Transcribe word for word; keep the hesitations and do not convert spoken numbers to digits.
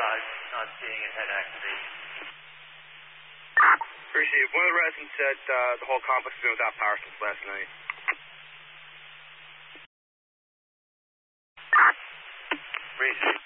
Uh, not seeing a head activation. Appreciate it. One of the residents said uh, the whole complex has been without power since last night. Appreciate it.